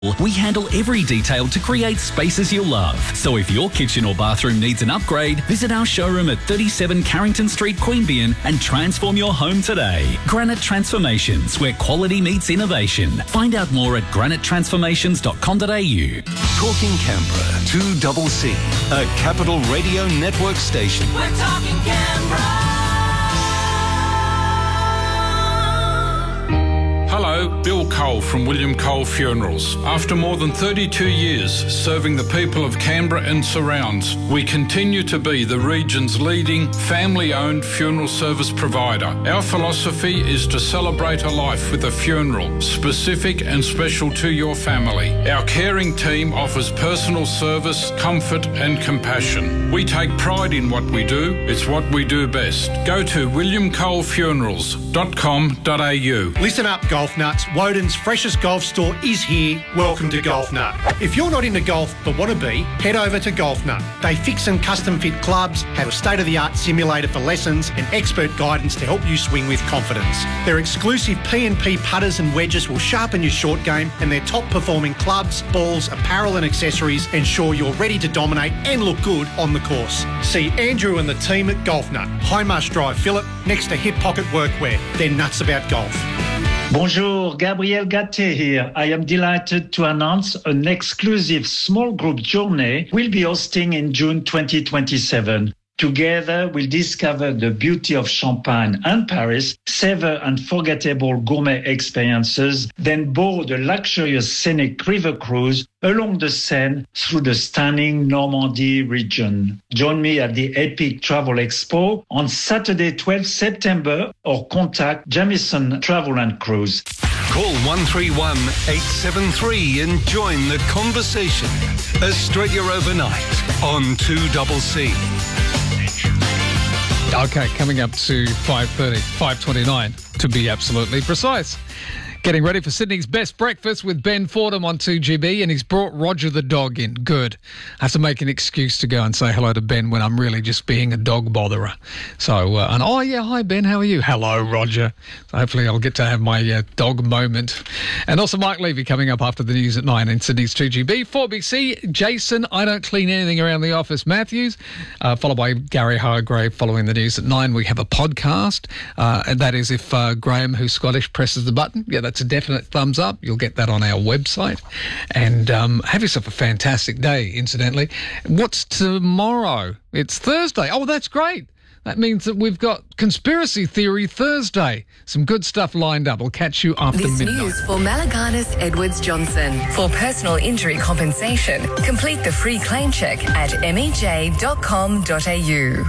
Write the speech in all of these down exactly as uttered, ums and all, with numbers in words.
We handle every detail to create spaces you'll love. So if your kitchen or bathroom needs an upgrade, visit our showroom at thirty-seven Carrington Street, Queanbeyan and transform your home today. Granite Transformations, where quality meets innovation. Find out more at granite transformations dot com dot a u. Talking Canberra, two double C, a Capital Radio Network station. We're talking Canberra. Hello, Bill Cole from William Cole Funerals. After more than thirty-two years serving the people of Canberra and surrounds, we continue to be the region's leading family-owned funeral service provider. Our philosophy is to celebrate a life with a funeral, specific and special to your family. Our caring team offers personal service, comfort and compassion. We take pride in what we do. It's what we do best. Go to william cole funerals dot com dot a u. Listen up, golf nuts. Woden's freshest golf store is here. Welcome to Golf Nut. If you're not into golf but want to be, head over to Golf Nut. They fix and custom fit clubs, have a state-of-the-art simulator for lessons and expert guidance to help you swing with confidence. Their exclusive P and P putters and wedges will sharpen your short game, and their top-performing clubs, balls, apparel and accessories ensure you're ready to dominate and look good on the course. See Andrew and the team at Golf Nut, High Marsh Drive, Phillip, next to Hip Pocket Workwear. They're nuts about golf. Bonjour, Gabriel Gatté here. I am delighted to announce an exclusive small group journey we'll be hosting in June twenty twenty-seven. Together, we'll discover the beauty of Champagne and Paris, savor unforgettable gourmet experiences, then board a luxurious scenic river cruise along the Seine through the stunning Normandy region. Join me at the Epic Travel Expo on Saturday, twelfth September, or contact Jamieson Travel and Cruise. Call one three one, eight seven three and join the conversation. Australia Overnight on two double C. Okay, coming up to five thirty, five twenty-nine to be absolutely precise. Getting ready for Sydney's best breakfast with Ben Fordham on two G B, and he's brought Roger the dog in. Good. I have to make an excuse to go and say hello to Ben when I'm really just being a dog botherer. So, uh, and oh yeah, hi Ben, how are you? Hello, Roger. So hopefully I'll get to have my uh, dog moment. And also Mike Levy coming up after the news at nine in Sydney's two G B. four B C, Jason, I don't clean anything around the office, Matthews, uh, followed by Gary Hargrave following the news at nine. We have a podcast, uh, and that is if uh, Graham, who's Scottish, presses the button. Yeah, that's It's a definite thumbs up. You'll get that on our website. And um, have yourself a fantastic day, incidentally. What's tomorrow? It's Thursday. Oh, that's great. That means that we've got Conspiracy Theory Thursday. Some good stuff lined up. I'll catch you after this midnight. News for Malaganas Edwards Johnson. For personal injury compensation, complete the free claim check at m e j dot com dot a u.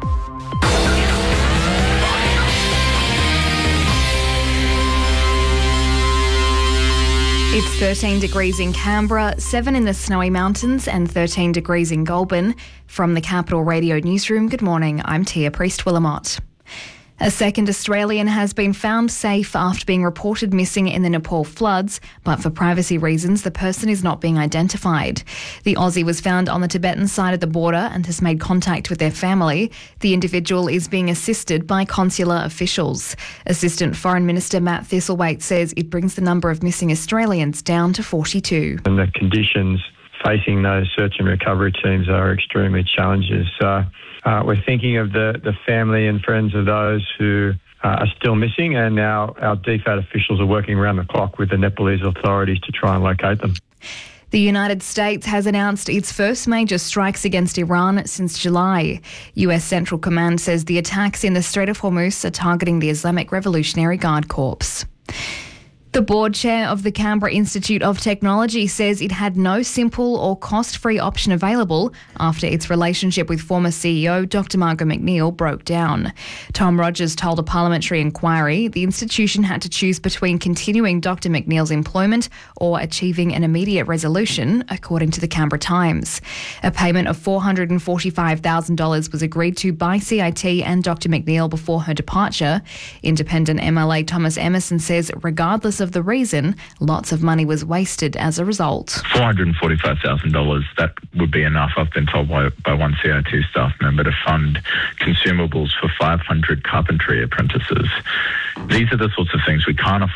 It's thirteen degrees in Canberra, seven in the Snowy Mountains and thirteen degrees in Goulburn. From the Capital Radio Newsroom, good morning, I'm Tia Priest-Willamott. A second Australian has been found safe after being reported missing in the Nepal floods, but for privacy reasons, the person is not being identified. The Aussie was found on the Tibetan side of the border and has made contact with their family. The individual is being assisted by consular officials. Assistant Foreign Minister Matt Thistlethwaite says it brings the number of missing Australians down to forty-two. And the conditions facing those search and recovery teams are extremely challenging. So uh, we're thinking of the, the family and friends of those who uh, are still missing, and now our D FAT officials are working around the clock with the Nepalese authorities to try and locate them. The United States has announced its first major strikes against Iran since July. U S Central Command says the attacks in the Strait of Hormuz are targeting the Islamic Revolutionary Guard Corps. The board chair of the Canberra Institute of Technology says it had no simple or cost-free option available after its relationship with former C E O Doctor Margaret McNeil broke down. Tom Rogers told a parliamentary inquiry the institution had to choose between continuing Doctor McNeil's employment or achieving an immediate resolution, according to the Canberra Times. A payment of four hundred forty-five thousand dollars was agreed to by C I T and Doctor McNeil before her departure. Independent M L A Thomas Emerson says regardless of the reason, lots of money was wasted as a result. four hundred forty-five thousand dollars, that would be enough, I've been told by, by one C I T staff member, to fund consumables for five hundred carpentry apprentices. These are the sorts of things we can't afford.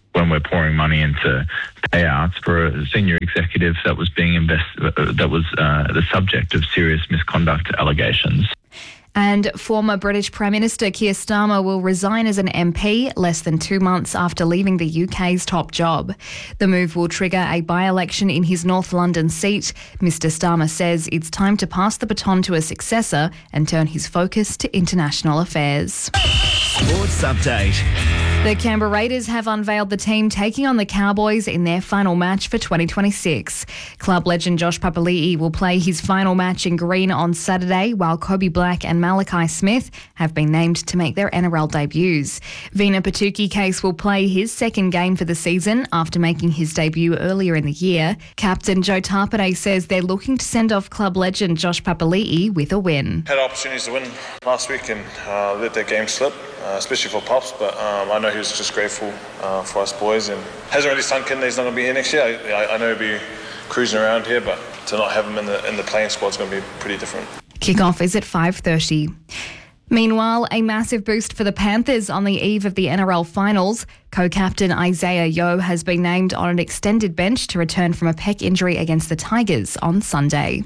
when we're pouring money into payouts for a senior executive that was being invest uh, that was uh, the subject of serious misconduct allegations. And former British Prime Minister Keir Starmer will resign as an M P less than two months after leaving the U K's top job. The move will trigger a by-election in his North London seat. Mister Starmer says it's time to pass the baton to a successor and turn his focus to international affairs. Sports Update. The Canberra Raiders have unveiled the team taking on the Cowboys in their final match for twenty twenty-six. Club legend Josh Papali'i will play his final match in green on Saturday, while Kobe Black and Malachi Smith have been named to make their N R L debuts. Vina Patuki-Case will play his second game for the season after making his debut earlier in the year. Captain Joe Tarpane says they're looking to send off club legend Josh Papali'i with a win. Had opportunities to win last week and uh, let that game slip, uh, especially for Pops, but um, I know he was just grateful uh, for us boys and hasn't really sunk in that he's not going to be here next year. I, I know he'll be cruising around here, but to not have him in the in the playing squad is going to be pretty different. Kickoff is at five thirty. Meanwhile, a massive boost for the Panthers on the eve of the N R L finals. Co-captain Isaiah Yeo has been named on an extended bench to return from a pec injury against the Tigers on Sunday.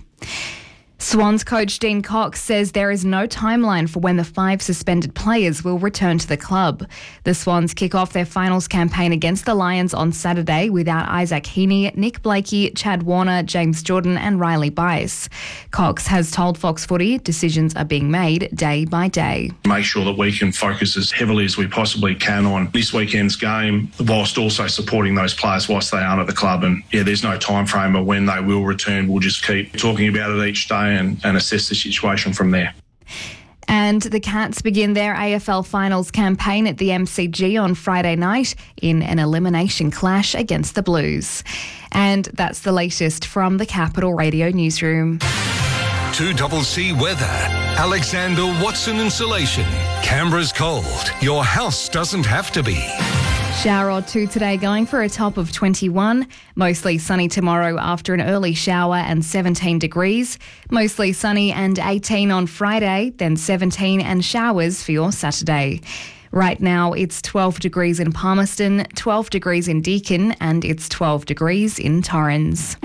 Swans coach Dean Cox says there is no timeline for when the five suspended players will return to the club. The Swans kick off their finals campaign against the Lions on Saturday without Isaac Heaney, Nick Blakey, Chad Warner, James Jordan and Riley Bice. Cox has told Fox Footy decisions are being made day by day. Make sure that we can focus as heavily as we possibly can on this weekend's game, whilst also supporting those players whilst they aren't at the club. And yeah, there's no time frame of when they will return. We'll just keep talking about it each day and, and assess the situation from there. And the Cats begin their A F L finals campaign at the M C G on Friday night in an elimination clash against the Blues. And that's the latest from the Capital Radio newsroom. two C weather. Alexander Watson Insulation. Canberra's cold. Your house doesn't have to be. Shower or two today, going for a top of twenty-one. Mostly sunny tomorrow after an early shower and seventeen degrees. Mostly sunny and eighteen on Friday, then seventeen and showers for your Saturday. Right now it's twelve degrees in Palmerston, twelve degrees in Deakin and it's twelve degrees in Torrens.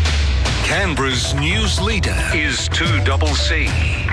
Canberra's news leader is two C.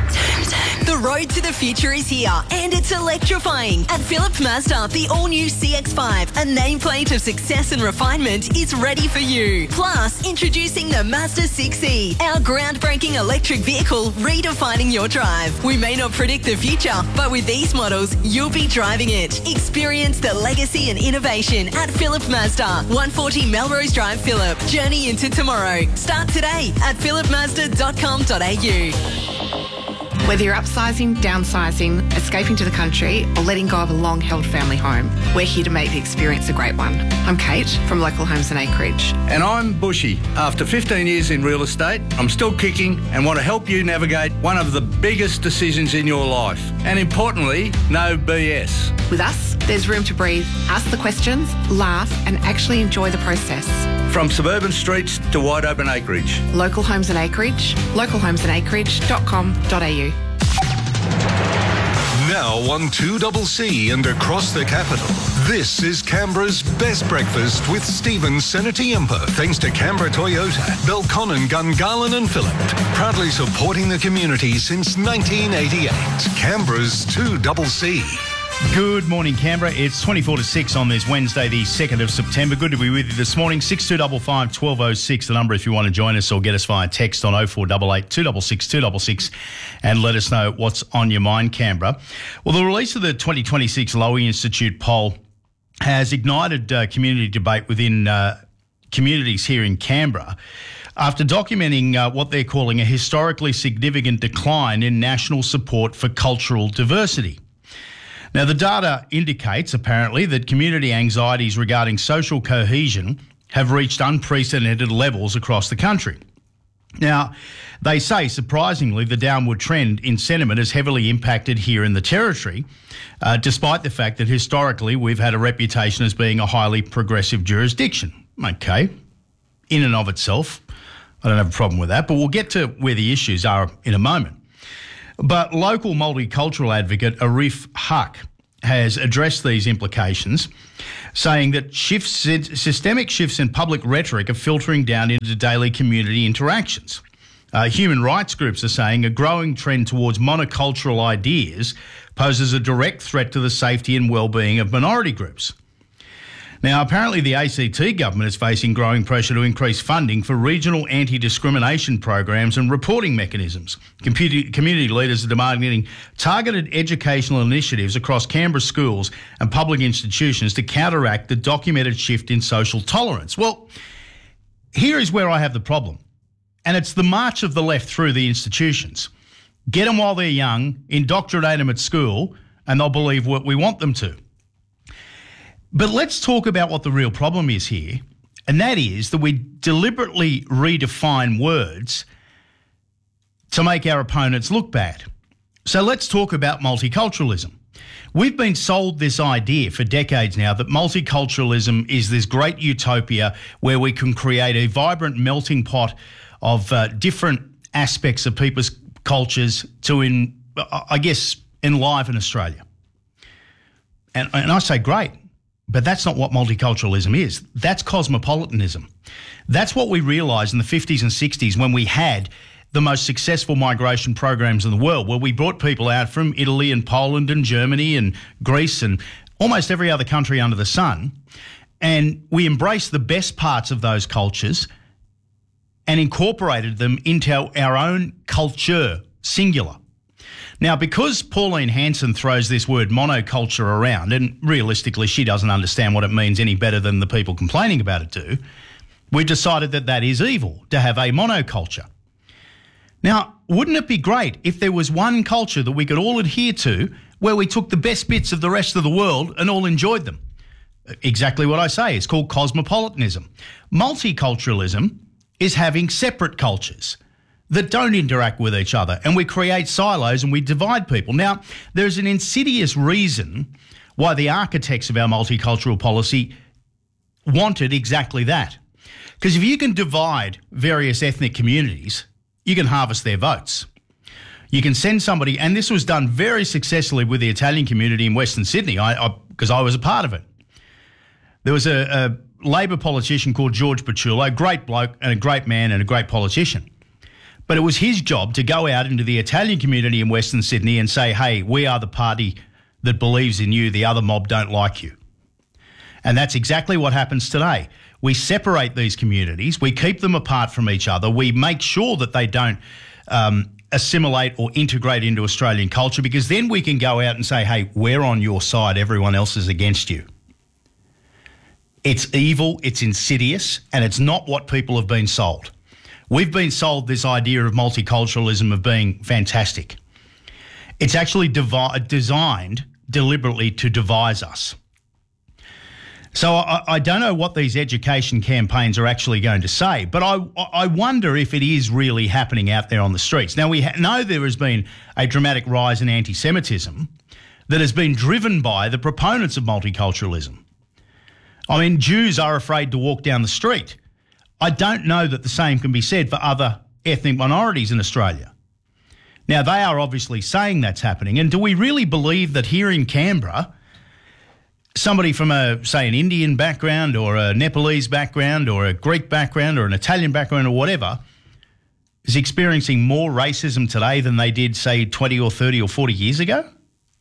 The road to the future is here and it's electrifying. At Phillip Mazda, the all-new C X five, a nameplate of success and refinement, is ready for you. Plus, introducing the Mazda six E, our groundbreaking electric vehicle redefining your drive. We may not predict the future, but with these models, you'll be driving it. Experience the legacy and innovation at Phillip Mazda, one forty Melrose Drive, Phillip. Journey into tomorrow. Start today at phillip mazda dot com dot a u. Whether you're upsizing, downsizing, escaping to the country, or letting go of a long-held family home, we're here to make the experience a great one. I'm Kate from Local Homes and Acreage. And I'm Bushy. After fifteen years in real estate, I'm still kicking and want to help you navigate one of the biggest decisions in your life. And importantly, no B S. With us, there's room to breathe, ask the questions, laugh, and actually enjoy the process. From suburban streets to wide open acreage. Local Homes and Acreage, local homes and acreage dot com dot a u. Now on two C and across the capital, this is Canberra's best breakfast with Stephen Senatiempo. Thanks to Canberra Toyota, Belconnen, Gungahlin and Phillip. Proudly supporting the community since nineteen eighty-eight. Canberra's two C. Good morning, Canberra. It's twenty-four to six on this Wednesday, the second of September. Good to be with you this morning. six two five five, one two oh six, the number if you want to join us, or get us via text on oh four eight eight, two six six, two six six and let us know what's on your mind, Canberra. Well, the release of the twenty twenty-six Lowy Institute poll has ignited uh, community debate within uh, communities here in Canberra after documenting uh, what they're calling a historically significant decline in national support for cultural diversity. Now, the data indicates, apparently, that community anxieties regarding social cohesion have reached unprecedented levels across the country. Now, they say, surprisingly, the downward trend in sentiment has heavily impacted here in the Territory, uh, despite the fact that historically we've had a reputation as being a highly progressive jurisdiction. Okay, in and of itself, I don't have a problem with that, but we'll get to where the issues are in a moment. But local multicultural advocate Arif Haq has addressed these implications, saying that shifts, systemic shifts in public rhetoric are filtering down into daily community interactions. Uh, human rights groups are saying a growing trend towards monocultural ideas poses a direct threat to the safety and well-being of minority groups. Now, apparently the A C T government is facing growing pressure to increase funding for regional anti-discrimination programs and reporting mechanisms. Community, community leaders are demanding targeted educational initiatives across Canberra schools and public institutions to counteract the documented shift in social tolerance. Well, here is where I have the problem, and it's the march of the left through the institutions. Get them while they're young, indoctrinate them at school, and they'll believe what we want them to. But let's talk about what the real problem is here, and that is that we deliberately redefine words to make our opponents look bad. So let's talk about multiculturalism. We've been sold this idea for decades now that multiculturalism is this great utopia where we can create a vibrant melting pot of uh, different aspects of people's cultures to, in, I guess, enliven Australia. And, and I say great. But that's not what multiculturalism is. That's cosmopolitanism. That's what we realised in the fifties and sixties when we had the most successful migration programs in the world, where we brought people out from Italy and Poland and Germany and Greece and almost every other country under the sun, and we embraced the best parts of those cultures and incorporated them into our own culture, singular. Now, because Pauline Hanson throws this word monoculture around, and realistically she doesn't understand what it means any better than the people complaining about it do, we decided that that is evil, to have a monoculture. Now, wouldn't it be great if there was one culture that we could all adhere to where we took the best bits of the rest of the world and all enjoyed them? Exactly what I say. It's called cosmopolitanism. Multiculturalism is having separate cultures that don't interact with each other, and we create silos and we divide people. Now, there's an insidious reason why the architects of our multicultural policy wanted exactly that. Because if you can divide various ethnic communities, you can harvest their votes. You can send somebody, and this was done very successfully with the Italian community in Western Sydney, I, I, because I was a part of it. There was a, a Labor politician called George Paciullo, a great bloke and a great man and a great politician. But it was his job to go out into the Italian community in Western Sydney and say, hey, we are the party that believes in you, the other mob don't like you. And that's exactly what happens today. We separate these communities, we keep them apart from each other, we make sure that they don't um, assimilate or integrate into Australian culture, because then we can go out and say, hey, we're on your side, everyone else is against you. It's evil, it's insidious, and it's not what people have been sold. We've been sold this idea of multiculturalism of being fantastic. It's actually devi- designed deliberately to devise us. So I, I don't know what these education campaigns are actually going to say, but I, I wonder if it is really happening out there on the streets. Now, we ha- know there has been a dramatic rise in anti-Semitism that has been driven by the proponents of multiculturalism. I mean, Jews are afraid to walk down the street. I don't know that the same can be said for other ethnic minorities in Australia. Now, they are obviously saying that's happening. And do we really believe that here in Canberra, somebody from, a, say, an Indian background or a Nepalese background or a Greek background or an Italian background or whatever is experiencing more racism today than they did, say, twenty or thirty or forty years ago?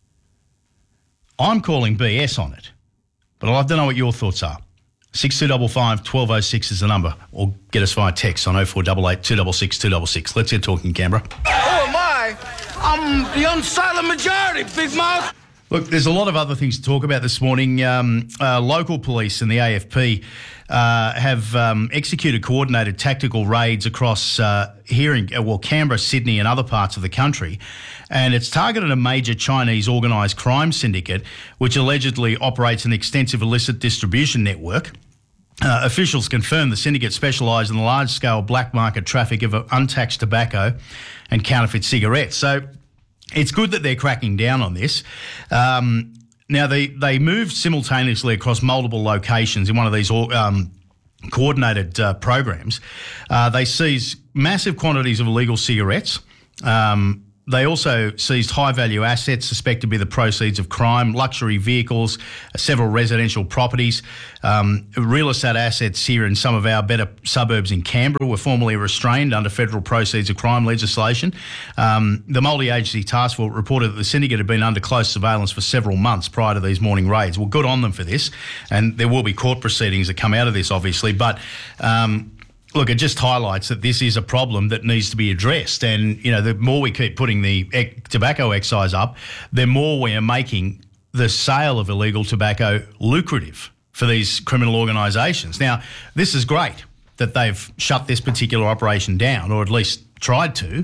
I'm calling B S on it. But I'd love to know what your thoughts are. six two five five, one two oh six is the number, or get us via text on oh four eight eight, two six six, two six six. Let's get talking, Canberra. Who am I? I'm the unsilent majority, big mouth. Look, there's a lot of other things to talk about this morning. Um, uh, local police and the A F P uh, have um, executed coordinated tactical raids across uh, here in, well, Canberra, Sydney and other parts of the country. And it's targeted a major Chinese organised crime syndicate, which allegedly operates an extensive illicit distribution network. Uh, officials confirm the syndicate specialise in the large-scale black market traffic of untaxed tobacco and counterfeit cigarettes. So it's good that they're cracking down on this. Um, now, they, they moved simultaneously across multiple locations in one of these um, coordinated uh, programs. Uh, they seized massive quantities of illegal cigarettes. Um, they also seized high-value assets suspected to be the proceeds of crime, luxury vehicles, several residential properties. Um, real estate assets here in some of our better suburbs in Canberra were formally restrained under federal proceeds of crime legislation. Um, the multi-agency task force reported that the syndicate had been under close surveillance for several months prior to these morning raids. Well, good on them for this, and there will be court proceedings that come out of this, obviously, but... Um, Look, it just highlights that this is a problem that needs to be addressed. And, you know, the more we keep putting the ec- tobacco excise up, the more we are making the sale of illegal tobacco lucrative for these criminal organisations. Now, this is great that they've shut this particular operation down, or at least tried to,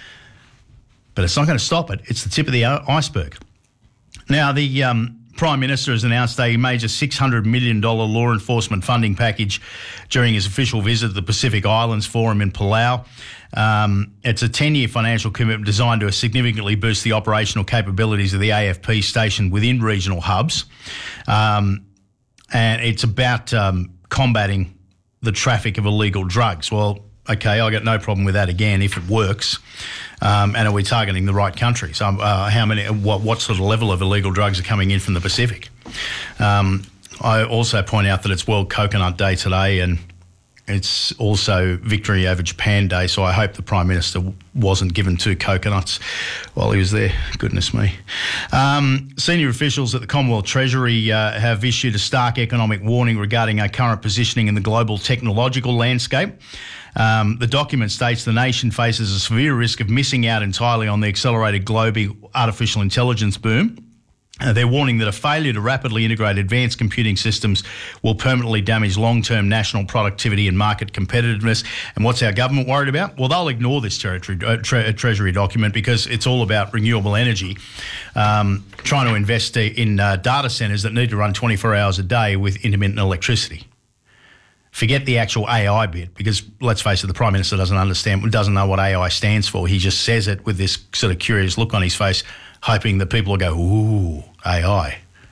but it's not going to stop it. It's the tip of the iceberg. Now, the... Um, Prime Minister has announced a major six hundred million dollars law enforcement funding package during his official visit to the Pacific Islands Forum in Palau. Um, it's a ten-year financial commitment designed to significantly boost the operational capabilities of the A F P stationed within regional hubs. Um, and it's about um, combating the traffic of illegal drugs. Well, okay, I got no problem with that again if it works. Um, and are we targeting the right countries? Um, uh, how many? What, what sort of level of illegal drugs are coming in from the Pacific? Um, I also point out that it's World Coconut Day today, and it's also Victory over Japan Day. So I hope the Prime Minister wasn't given two coconuts while he was there. Goodness me. Um, senior officials at the Commonwealth Treasury uh, have issued a stark economic warning regarding our current positioning in the global technological landscape. Um, the document states the nation faces a severe risk of missing out entirely on the accelerated global artificial intelligence boom. Uh, they're warning that a failure to rapidly integrate advanced computing systems will permanently damage long-term national productivity and market competitiveness. And what's our government worried about? Well, they'll ignore this territory, uh, tre- Treasury document because it's all about renewable energy, um, trying to invest in uh, data centres that need to run twenty-four hours a day with intermittent electricity. Forget the actual A I bit, because let's face it, the Prime Minister doesn't understand, doesn't know what A I stands for. He just says it with this sort of curious look on his face, hoping that people will go, ooh, A I.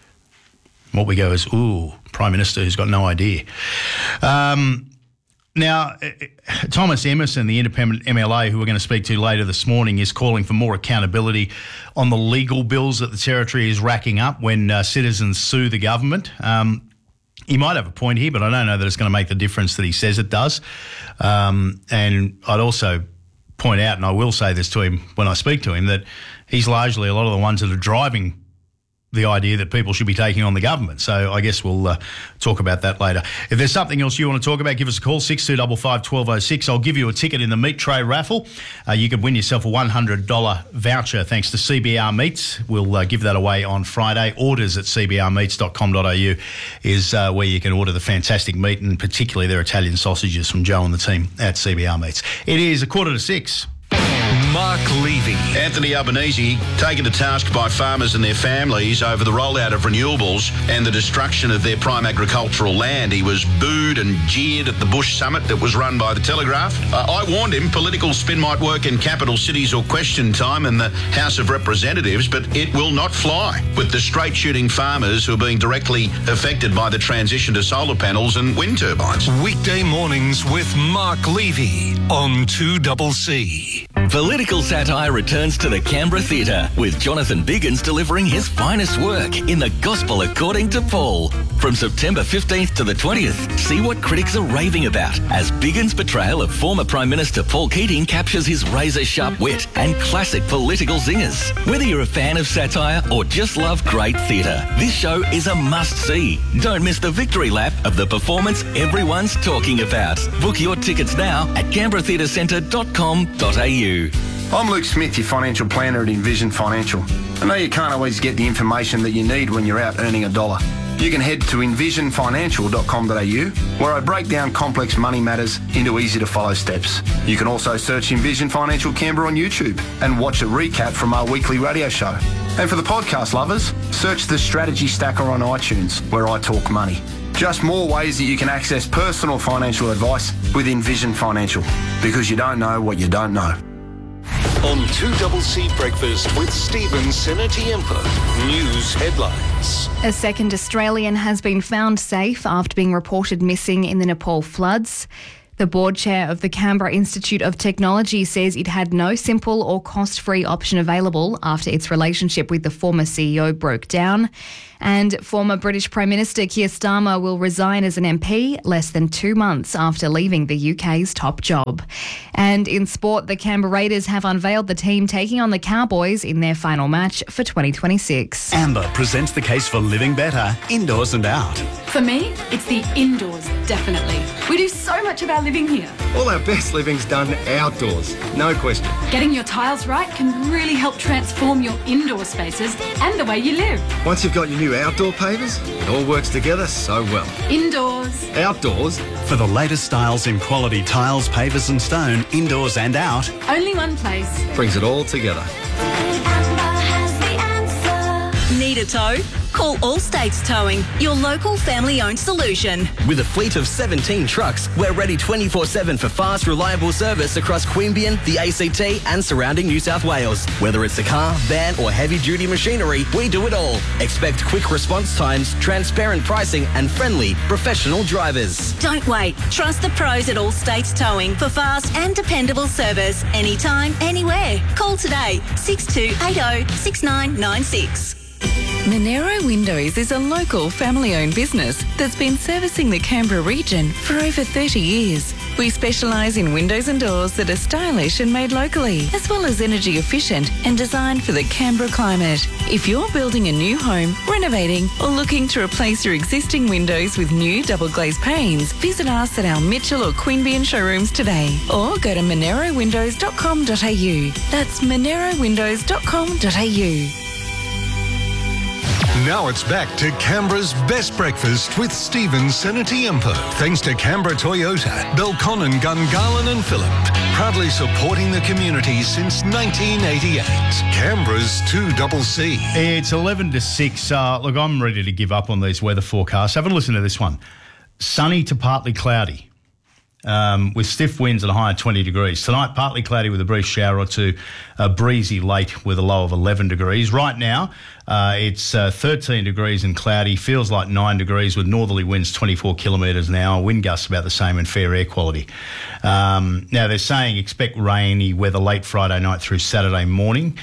And what we go is, ooh, Prime Minister who's got no idea. Um, now, Thomas Emerson, the independent M L A who we're going to speak to later this morning, is calling for more accountability on the legal bills that the Territory is racking up when uh, citizens sue the government. Um, He might have a point here, but I don't know that it's going to make the difference that he says it does. Um, and I'd also point out, and I will say this to him when I speak to him, that he's largely a lot of the ones that are driving the idea that people should be taking on the government. So I guess we'll uh, talk about that later. If there's something else you want to talk about, give us a call, six two five five, one two oh six. I'll give you a ticket in the meat tray raffle. Uh, you could win yourself a one hundred dollars voucher thanks to C B R Meats. We'll uh, give that away on Friday. Orders at c b r meats dot com dot a u is uh, where you can order the fantastic meat, and particularly their Italian sausages from Joe and the team at C B R Meats. It is a quarter to six. Mark Levy. Anthony Albanese taken to task by farmers and their families over the rollout of renewables and the destruction of their prime agricultural land. He was booed and jeered at the Bush Summit that was run by the Telegraph. Uh, I warned him political spin might work in capital cities or question time in the House of Representatives, but it will not fly with the straight-shooting farmers who are being directly affected by the transition to solar panels and wind turbines. Weekday mornings with Mark Levy on two C C. Political satire returns to the Canberra Theatre, with Jonathan Biggins delivering his finest work in The Gospel According to Paul. From September fifteenth to the twentieth, see what critics are raving about as Biggins' portrayal of former Prime Minister Paul Keating captures his razor-sharp wit and classic political zingers. Whether you're a fan of satire or just love great theatre, this show is a must-see. Don't miss the victory lap of the performance everyone's talking about. Book your tickets now at canberra theatre centre dot com dot a u. I'm Luke Smith, your financial planner at Envision Financial. I know you can't always get the information that you need when you're out earning a dollar. You can head to envision financial dot com dot a u, where I break down complex money matters into easy-to-follow steps. You can also search Envision Financial Canberra on YouTube and watch a recap from our weekly radio show. And for the podcast lovers, search the Strategy Stacker on iTunes, where I talk money. Just more ways that you can access personal financial advice with Envision Financial, because you don't know what you don't know. On two C C Breakfast with Stephen Senatiempo. News headlines. A second Australian has been found safe after being reported missing in the Nepal floods. The board chair of the Canberra Institute of Technology says it had no simple or cost-free option available after its relationship with the former C E O broke down. And former British Prime Minister Keir Starmer will resign as an M P less than two months after leaving the U K's top job. And in sport, the Canberra Raiders have unveiled the team taking on the Cowboys in their final match for twenty twenty-six. Amber presents the case for living better, indoors and out. For me, it's the indoors, definitely. We do so much of our living here. All our best living's done outdoors, no question. Getting your tiles right can really help transform your indoor spaces and the way you live. Once you've got your new outdoor pavers, it all works together so well. Indoors. Outdoors. For the latest styles in quality tiles, pavers and stone, indoors and out. Only one place. Brings it all together. Need a tow? Call All States Towing, your local family-owned solution. With a fleet of seventeen trucks, we're ready twenty-four seven for fast, reliable service across Queanbeyan, the A C T and surrounding New South Wales. Whether it's a car, van or heavy-duty machinery, we do it all. Expect quick response times, transparent pricing and friendly, professional drivers. Don't wait. Trust the pros at All States Towing for fast and dependable service anytime, anywhere. Call today, six two eight zero, six nine nine six. Monero Windows is a local family-owned business that's been servicing the Canberra region for over thirty years. We specialise in windows and doors that are stylish and made locally, as well as energy efficient and designed for the Canberra climate. If you're building a new home, renovating or looking to replace your existing windows with new double glazed panes, visit us at our Mitchell or Queanbeyan showrooms today or go to monero windows dot com dot a u. That's monero windows dot com dot a u. Now it's back to Canberra's Best Breakfast with Stephen Senatiempo. Thanks to Canberra Toyota, Belconnen, Gungahlin and Phillip. Proudly supporting the community since nineteen eighty-eight. Canberra's two C. It's eleven to six. Uh, look, I'm ready to give up on these weather forecasts. Have a listen to this one. Sunny to partly cloudy. Um, with stiff winds and a high of twenty degrees. Tonight, partly cloudy with a brief shower or two, uh, breezy late with a low of eleven degrees. Right now, uh, it's uh, thirteen degrees and cloudy, feels like nine degrees with northerly winds twenty-four kilometres an hour, wind gusts about the same and fair air quality. Um, now, they're saying expect rainy weather late Friday night through Saturday morning.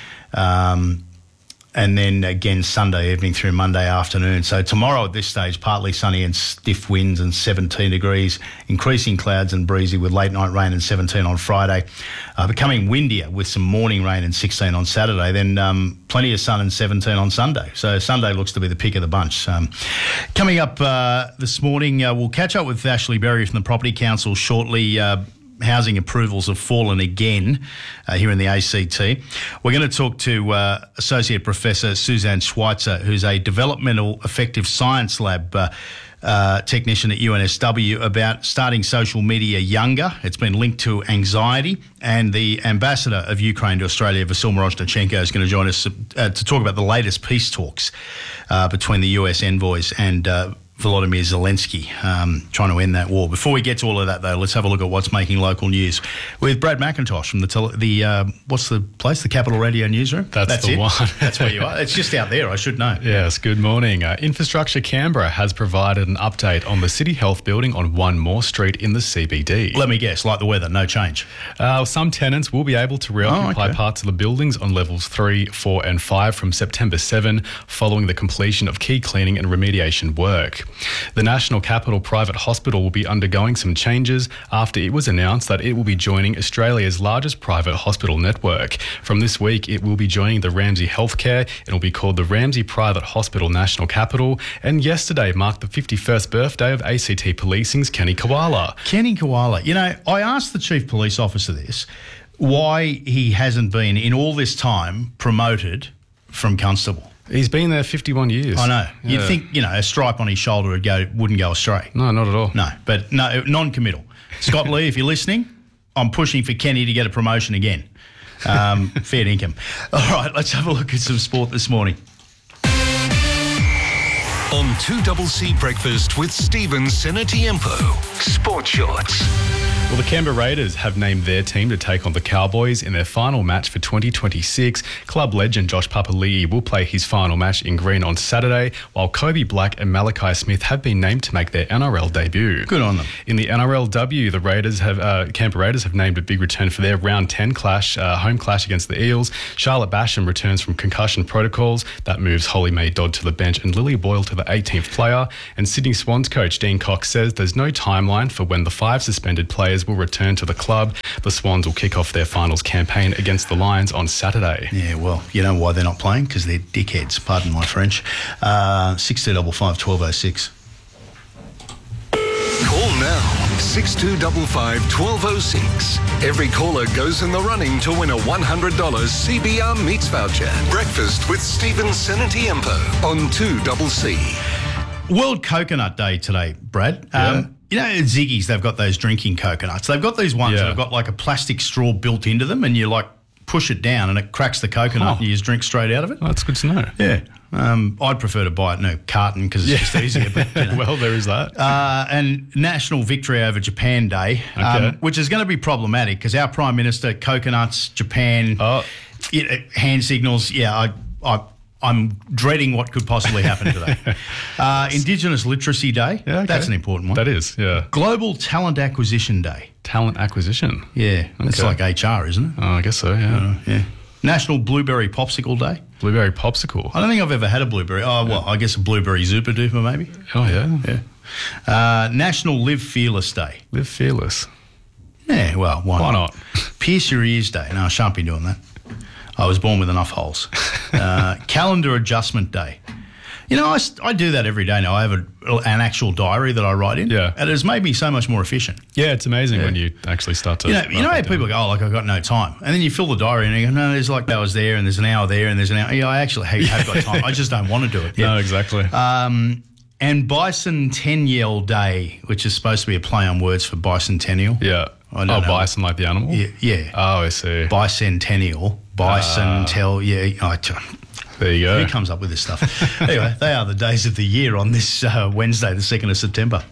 Um, And then again Sunday evening through Monday afternoon. So tomorrow at this stage, partly sunny and stiff winds and seventeen degrees, increasing clouds and breezy with late night rain and seventeen on Friday. Uh, becoming windier with some morning rain and sixteen on Saturday. Then um, plenty of sun and seventeen on Sunday. So Sunday looks to be the pick of the bunch. Um, coming up uh, this morning, uh, we'll catch up with Ashley Berry from the Property Council shortly. Uh, Housing approvals have fallen again uh, here in the A C T. We're going to talk to uh, Associate Professor Suzanne Schweitzer, who's a Developmental Effective Science Lab uh, uh, technician at U N S W, about starting social media younger. It's been linked to anxiety. And the Ambassador of Ukraine to Australia, Vasyl Miroshnichenko, is going to join us uh, to talk about the latest peace talks uh, between the U S envoys and uh, Volodymyr Zelensky, um, trying to end that war. Before we get to all of that, though, let's have a look at what's making local news with Brad McIntosh from the, tele- the uh, what's the place? The Capital Radio Newsroom? That's, That's the it. one. That's where you are. It's just out there, I should know. Yes, good morning. Uh, Infrastructure Canberra has provided an update on the City Health building on One More Street in the C B D. Let me guess, like the weather, no change? Uh, some tenants will be able to reoccupy oh, okay. parts of the buildings on levels three, four and five from September seventh, following the completion of key cleaning and remediation work. The National Capital Private Hospital will be undergoing some changes after it was announced that it will be joining Australia's largest private hospital network. From this week, it will be joining the Ramsay Healthcare. It will be called the Ramsay Private Hospital National Capital. And yesterday marked the fifty-first birthday of A C T Policing's Kenny Koala. Kenny Koala. You know, I asked the Chief Police Officer this, why he hasn't been, in all this time, promoted from constable. He's been there fifty-one years. I know. Yeah. You'd think, you know, a stripe on his shoulder would go, wouldn't go astray. No, not at all. No, but no, non-committal. Scott Lee, if you're listening, I'm pushing for Kenny to get a promotion again. Um, fair dinkum. All right, let's have a look at some sport this morning. On two C C Breakfast with Stephen Senatiempo. Sport Shorts. Well, the Canberra Raiders have named their team to take on the Cowboys in their final match for twenty twenty-six. Club legend Josh Papali'i will play his final match in green on Saturday, while Kobe Black and Malachi Smith have been named to make their N R L debut. Good on them. In the N R L W, the Raiders have uh, Canberra Raiders have named a big return for their round ten clash, uh, home clash against the Eels. Charlotte Basham returns from concussion protocols. That moves Holly Mae Dodd to the bench and Lily Boyle to the eighteenth player. And Sydney Swans coach Dean Cox says there's no timeline for when the five suspended players will return to the club. The Swans will kick off their finals campaign against the Lions on Saturday. Yeah, well, you know why they're not playing? Because they're dickheads, pardon my French. Uh, six two five five, one two oh six. Call now, six two five five, one two oh six. Every caller goes in the running to win a one hundred dollars C B R Meats voucher. Breakfast with Stephen Senatiempo on two C C. World Coconut Day today, Brad. Yeah. Um, you know, at Ziggy's, they've got those drinking coconuts. They've got these ones Yeah. that have got like a plastic straw built into them, and you like push it down and it cracks the coconut Oh. and you just drink straight out of it. Oh, that's good to know. Yeah. Um, I'd prefer to buy it in a carton because it's just easier. But, you know. Well, there is that. Uh, and National Victory over Japan Day, um, Okay. which is going to be problematic because our Prime Minister, coconuts, Japan, Oh. you know, hand signals. Yeah, I, I, I'm dreading what could possibly happen today. uh, Indigenous Literacy Day. Yeah, okay. That's an important one. That is, yeah. Global Talent Acquisition Day. Talent acquisition. Yeah, that's Okay. like H R, isn't it? Oh, I guess so, yeah. Uh, yeah. National Blueberry Popsicle Day. Blueberry popsicle. I don't think I've ever had a blueberry. Oh, well, I guess a blueberry Zupa Duper maybe. Oh, yeah. Yeah. Uh, National Live Fearless Day. Live fearless. Yeah, well, why, Why not? not? Pierce Your Ears Day. No, I shan't be doing that. I was born with enough holes. Uh, Calendar Adjustment Day. You know, I, I do that every day now. I have a, an actual diary that I write in. Yeah. And it has made me so much more efficient. Yeah, it's amazing Yeah. when you actually start to... You know, you know how people go, oh, like, I've got no time. And then you fill the diary and you go, no, there's like hours there and there's an hour there and there's an hour. Yeah, I actually have, have got time. I just don't want to do it. No, exactly. Um, and Bicentennial Day, which is supposed to be a play on words for bicentennial. yeah. I don't Oh, know. bison like the animal? Yeah. yeah. Oh, I see. Bicentennial. Bicentel. yeah. I t- There you go. Who comes up with this stuff? Anyway, they are the days of the year on this uh, Wednesday, the second of September.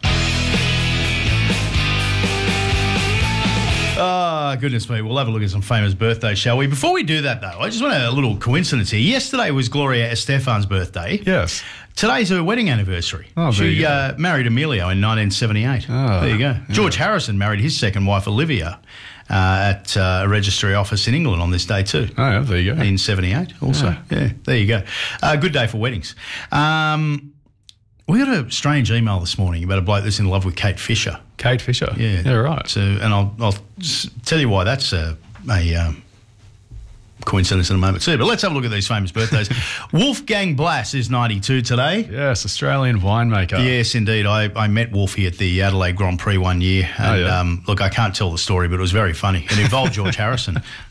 Oh, goodness me. We'll have a look at some famous birthdays, shall we? Before we do that, though, I just want a little coincidence here. Yesterday was Gloria Estefan's birthday. Yes. Today's her wedding anniversary. Oh, there she you go. uh, married Emilio in nineteen seventy-eight. Oh, there you go. yeah. George Harrison married his second wife, Olivia, uh, at uh, a registry office in England on this day too. Oh, yeah, there you go. In seventy-eight also. Yeah. Yeah, there you go. Uh, good day for weddings. Um, we got a strange email this morning about a bloke that's in love with Kate Fisher. Kate Fisher? Yeah. Yeah, right. So, and I'll, I'll s- tell you why that's a, a um, coincidence in a moment too. But let's have a look at these famous birthdays. Wolfgang Blass is ninety-two today. Yes, Australian winemaker. Yes, indeed. I, I met Wolfie at the Adelaide Grand Prix one year. And Oh, yeah. um, look, I can't tell the story, but it was very funny. It involved George Harrison.